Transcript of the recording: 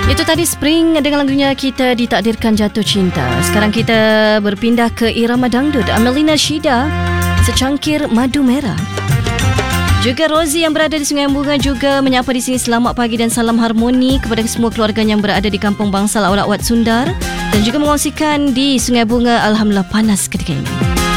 Itu tadi Spring dengan lagunya Kita Ditakdirkan Jatuh Cinta. Sekarang kita berpindah ke irama dangdut. Amelina Shida, Secangkir Madu Merah. Juga Rosie yang berada di Sungai Bunga juga menyapa di sini. Selamat pagi dan salam harmoni kepada semua keluarga yang berada di Kampung Bangsal Awak Wat Sundar dan juga mengongsikan di Sungai Bunga. Alhamdulillah panas ketika ini.